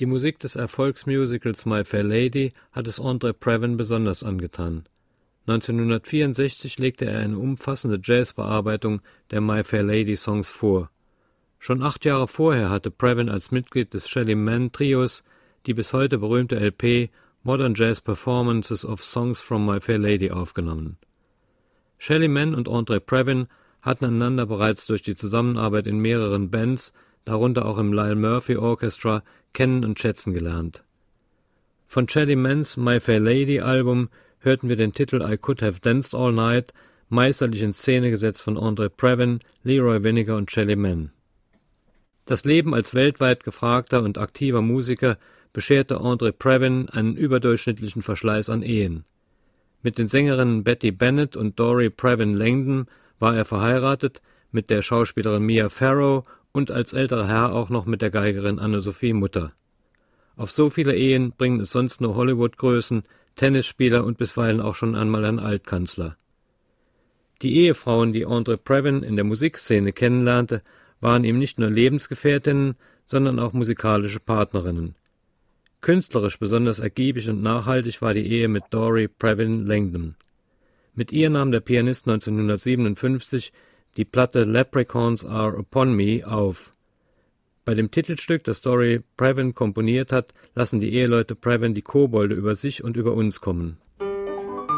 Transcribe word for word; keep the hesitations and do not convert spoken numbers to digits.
Die Musik des Erfolgsmusicals My Fair Lady hat es Andre Previn besonders angetan. neunzehnhundertvierundsechzig legte er eine umfassende Jazzbearbeitung der My Fair Lady Songs vor. Schon acht Jahre vorher hatte Previn als Mitglied des Shelly Manne Trios die bis heute berühmte L P Modern Jazz Performances of Songs from My Fair Lady aufgenommen. Shelly Manne und Andre Previn hatten einander bereits durch die Zusammenarbeit in mehreren Bands, darunter auch im Lyle Murphy Orchestra, kennen und schätzen gelernt. Von Shelly Mannes My Fair Lady Album hörten wir den Titel I Could Have Danced All Night, meisterlich in Szene gesetzt von Andre Previn, Leroy Vinnegar und Shelly Manne. Das Leben als weltweit gefragter und aktiver Musiker bescherte Andre Previn einen überdurchschnittlichen Verschleiß an Ehen. Mit den Sängerinnen Betty Bennett und Dory Previn Langdon war er verheiratet, mit der Schauspielerin Mia Farrow und als älterer Herr auch noch mit der Geigerin Anne-Sophie Mutter. Auf so viele Ehen bringen es sonst nur Hollywood-Größen, Tennisspieler und bisweilen auch schon einmal ein Altkanzler. Die Ehefrauen, die Andre Previn in der Musikszene kennenlernte, waren ihm nicht nur Lebensgefährtinnen, sondern auch musikalische Partnerinnen. Künstlerisch besonders ergiebig und nachhaltig war die Ehe mit Dory Previn Langdon. Mit ihr nahm der Pianist neunzehnhundertsiebenundfünfzig die Platte Leprechauns Are Upon Me auf. Bei dem Titelstück, das Dory Previn komponiert hat, lassen die Eheleute Previn die Kobolde über sich und über uns kommen.